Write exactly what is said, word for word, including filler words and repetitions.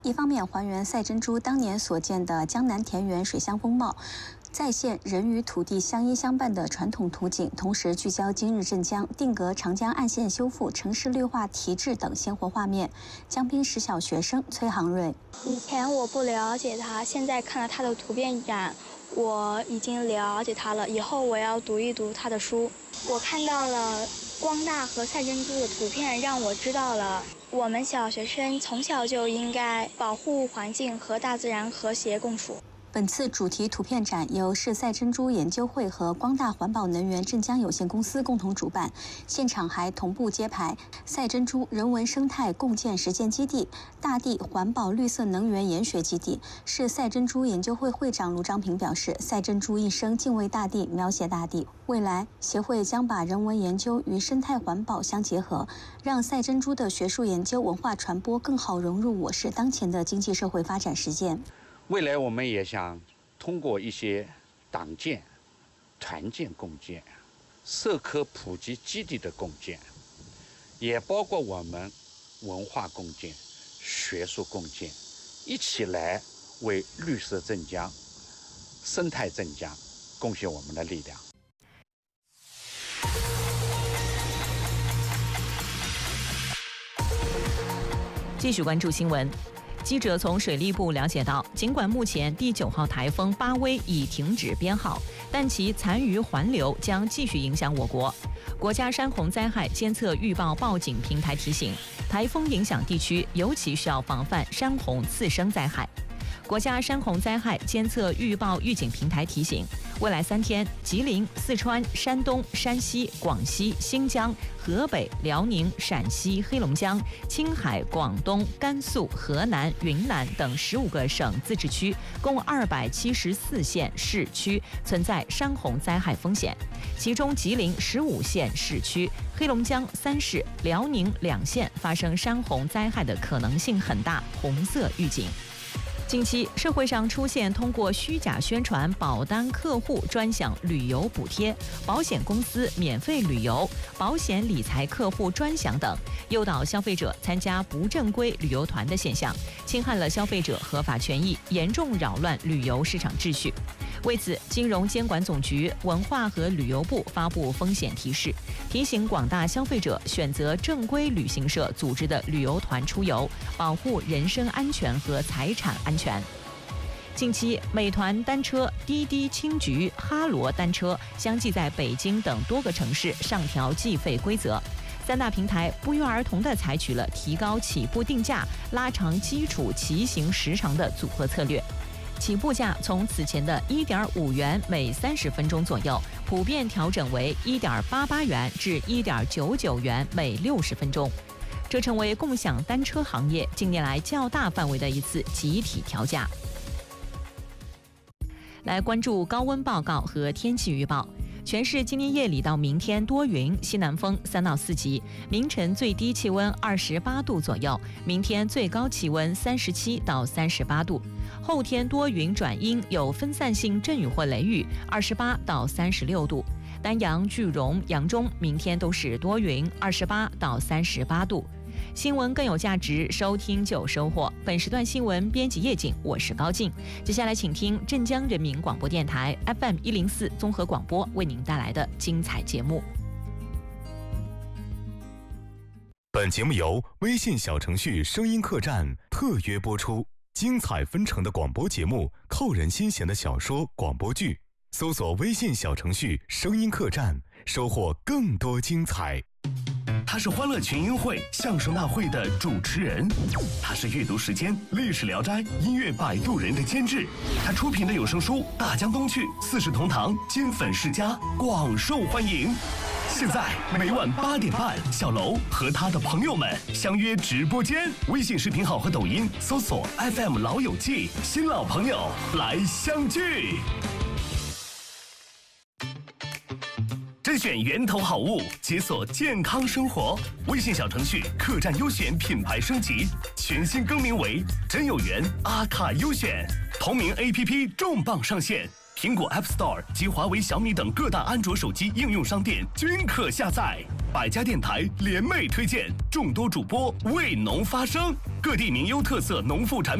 一方面还原赛珍珠当年所见的江南田园水乡风貌，再现人与土地相依相伴的传统图景，同时聚焦今日镇江定格长江岸线修复、城市绿化提质等鲜活画面。江滨实小学生崔航瑞： 以前我不了解它，现在看了它的图片展，我已经了解它了。以后我要读一读它的书。我看到了光大和赛珍珠的图片，让我知道了我们小学生从小就应该保护环境和大自然和谐共处。 本次主题图片展由市赛珍珠研究会和光大环保能源镇江有限公司共同主办，现场还同步揭牌赛珍珠人文生态共建实践基地、大地环保绿色能源研学基地。市赛珍珠研究会会长卢章平表示，赛珍珠一生敬畏大地，描写大地。未来协会将把人文研究与生态环保相结合，让赛珍珠的学术研究、文化传播更好融入我市当前的经济社会发展实践。 未来我们也想通过一些党建、团建共建、社科普及基地的共建，也包括我们文化共建、学术共建，一起来为绿色镇江、生态镇江贡献我们的力量。 继续关注新闻。记者从水利部了解到，尽管目前第九号台风巴威已停止编号，但其残余环流将继续影响我国。国家山洪灾害监测预报报警平台提醒，台风影响地区尤其需要防范山洪次生灾害。国家山洪灾害监测预报预警平台提醒，未来三天，吉林、四川、山东、山西、广西、新疆、河北、辽宁、陕西、黑龙江、青海、广东、甘肃、河南、云南等十五个省自治区，共二百七十四县市区存在山洪灾害风险，其中吉林十五县市区、黑龙江三市、辽宁两县发生山洪灾害的可能性很大，红色预警。近期，社会上出现通过虚假宣传保单客户专享旅游补贴、保险公司免费旅游、保险理财客户专享等，诱导消费者参加不正规旅游团的现象，侵害了消费者合法权益，严重扰乱旅游市场秩序。为此，金融监管总局、文化和旅游部发布风险提示，提醒广大消费者选择正规旅行社组织的旅游团出游，保护人身安全和财产安全。近期，美团单车、滴滴青桔、哈罗单车相继在北京等多个城市上调计费规则。三大平台不约而同地采取了提高起步定价、拉长基础骑行时长的组合策略。起步价从此前的 一点五元每三十分钟左右，普遍调整为 一点八八元至 一点九九元每六十分钟。这成为共享单车行业近年来较大范围的一次集体调价。来关注高温报告和天气预报。全市今天夜里到明天多云，西南风三到四级，明晨最低气温二十八度左右，明天最高气温三十七到三十八度。后天多云转阴，有分散性阵雨或雷雨，二十八到三十六度。丹阳、句容、扬中明天都是多云，二十八到三十八度。新闻更有价值，收听就有收获。本时段新闻编辑叶景，我是高静。接下来请听镇江人民广播电台 F M 一零四综合广播为您带来的精彩节目。 本节目由微信小程序声音客栈特约播出，精彩纷呈的广播节目，扣人心弦的小说、广播剧，搜索微信小程序声音客栈，收获更多精彩。 他是欢乐群英会相声大会的主持人，他是阅读时间历史聊斋音乐摆渡人的监制，他出品的有声书《大江东去》四世同堂金粉世家广受欢迎。现在每晚八点半，小楼和他的朋友们相约直播间，微信视频号和抖音搜索 F M 老友记，新老朋友来相聚。甄选源头好物，解锁健康生活。微信小程序客栈优选品牌升级，全新更名为真有缘阿卡优选。同名 A P P 重磅上线， 苹果 App Store 及华为、小米等各大安卓手机应用商店均可下载。百家电台联袂推荐，众多主播为农发声，各地名优特色农副产品。